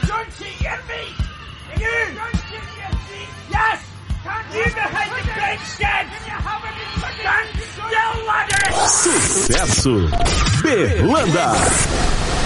Don't you hear me? You! Don't you hear me? Yes! You behind the grandstand! Stand still, ladders! Sucesso Berlanda.